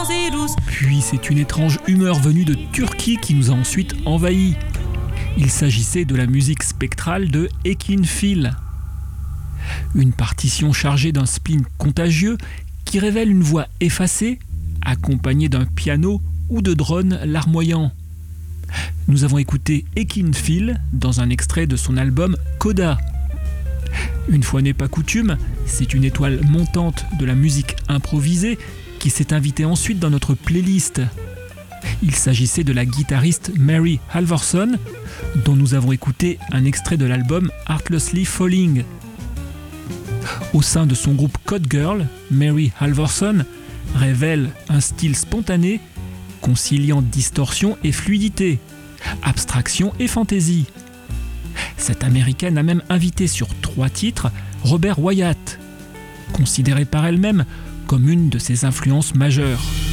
Puis c'est une étrange humeur venue de Turquie qui nous a ensuite envahis. Il s'agissait de la musique spectrale de Ekin Phil. Une partition chargée d'un spleen contagieux qui révèle une voix effacée, accompagnée d'un piano ou de drones larmoyants. Nous avons écouté Ekin Phil dans un extrait de son album Coda. Une fois n'est pas coutume, c'est une étoile montante de la musique improvisée qui s'est invitée ensuite dans notre playlist. Il s'agissait de la guitariste Mary Halvorson, dont nous avons écouté un extrait de l'album Heartlessly Falling. Au sein de son groupe Code Girl, Mary Halvorson révèle un style spontané, conciliant distorsion et fluidité, abstraction et fantaisie. Cette américaine a même invité sur 3 titres Robert Wyatt, considéré par elle-même comme une de ses influences majeures.